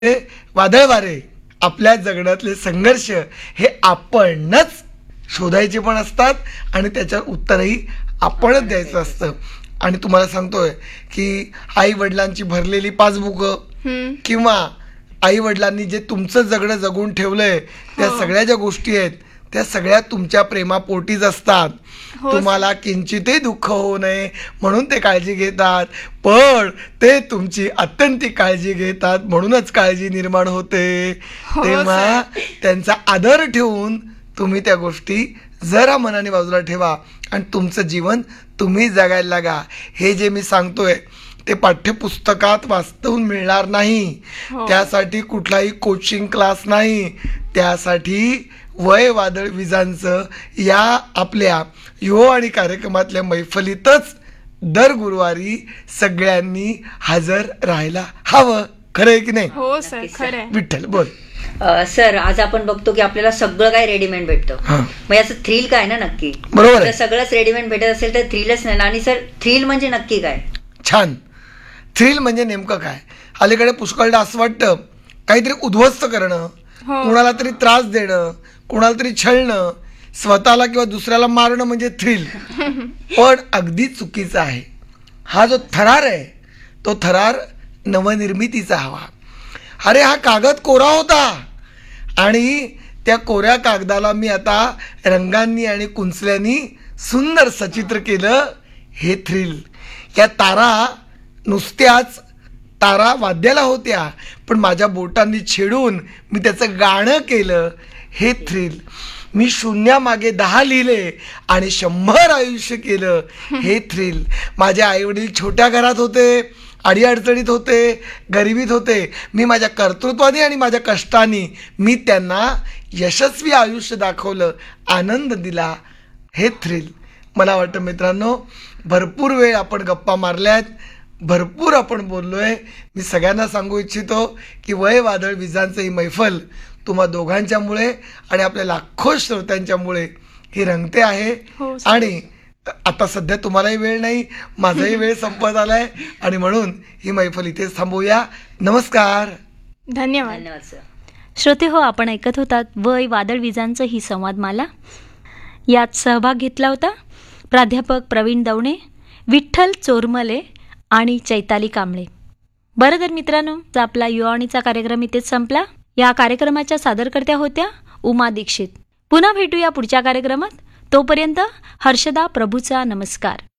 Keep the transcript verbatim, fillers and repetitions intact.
हे वादळ वारे आपल्या जगण्यातले संघर्ष हे आपणच शोधायचे पण असतात आणि त्याच्यावर उत्तरही आपणच द्यायचं असतं. आणि तुम्हाला सांगतोय की आई वडिलांची भरलेली पासबुकं किंवा आई वडिलांनी जे तुमचं जगणं जगून ठेवलंय त्या सगळ्या ज्या गोष्टी आहेत त्या सगळ्या तुमच्या प्रेमापोटीच असतात. तुम्हाला किंचितही दुःख होऊ नये म्हणून ते काळजी घेतात, पण ते तुमची अत्यंतिक काळजी घेतात म्हणूनच काळजी निर्माण होते. तेव्हा त्यांचा आदर ठेवून तुम्ही त्या गोष्टी जरा मनाने बाजूला ठेवा आणि तुमचं जीवन तुम्ही जगायला लागा. हे जे मी सांगतोय ते पाठ्यपुस्तकात वाचवून मिळणार नाही. त्यासाठी कुठलाही कोचिंग क्लास नाही. त्यासाठी वय वादळ विजांचं या आपल्या यो आणि कार्यक्रमातल्या मैफलीतच दर गुरुवारी सगळ्यांनी हजर राहायला हवं. खरं आहे की नाही? हो सर, खरं आहे. विठ्ठल बोल. सर, आज आपण बघतो की आपल्याला सगळं काय रेडीमेड भेटतं, मग याचं थ्रिल काय ना नक्की? बरोबर आहे. सगळंच रेडीमेड भेटत असेल तर थ्रिलच नाही. आणि सर, थ्रिल म्हणजे नक्की काय? छान. थ्रिल म्हणजे नेमकं काय? अलीकडे पुष्कळदा असं वाटतं काहीतरी उद्ध्वस्त करणं, कुणाला तरी त्रास देणं, कुणाला तरी छळणं, स्वतःला किंवा दुसऱ्याला मारणं म्हणजे थ्रिल. पण अगदी चुकीचं आहे. हा जो थरार आहे तो थरार नवनिर्मितीचा हवा. अरे हा कागद कोरा होता आणि त्या कोऱ्या कागदाला मी आता रंगांनी आणि कुंचल्यानी सुंदर सचित्र केलं. हे थ्रिल. या तारा नुसत्याच तारा वाद्याला होत्या पण माझ्या बोटांनी छेडून मी त्याचं गाणं केलं. हे थ्रिल. मी शून्यामागे दहा लिहिले आणि शंभर आयुष्य केलं. हे थ्रिल. माझे आईवडील छोट्या घरात होते, अडीअडचणीत होते, गरिबीत होते. मी माझ्या कर्तृत्वाने आणि माझ्या कष्टाने मी त्यांना यशस्वी आयुष्य दाखवलं, आनंद दिला. हे थ्रिल. मला वाटतं मित्रांनो भरपूर वेळ आपण गप्पा मारल्यात, भरपूर आपण बोललोय. मी सगळ्यांना सांगू इच्छितो की वय वादळ विजांचं ही मैफल तुम्हा दोघांच्यामुळे आणि आपल्या लाखो श्रोत्यांच्यामुळे ही रंगते आहे. आणि आता सध्या तुम्हालाही वेळ नाही, माझाही वेळ संपत आलाय आणि म्हणून ही मैफल इथेच थांबवूया. नमस्कार. धन्यवाद. धन्यवाद सर. श्रोते हो, आपण ऐकत होतात वय वादळ विजांचं ही संवादमाला. यात सहभाग घेतला होता प्राध्यापक प्रवीण दवणे, विठ्ठल चोरमले आणि चैताली कांबळे. बरं तर मित्रांनो, आपला युवाणीचा कार्यक्रम इथेच संपला. या कार्यक्रमाच्या सादरकर्त्या होत्या उमा दीक्षित. पुन्हा भेटूया पुढच्या कार्यक्रमात. तोपर्यंत हर्षदा प्रभूचा नमस्कार.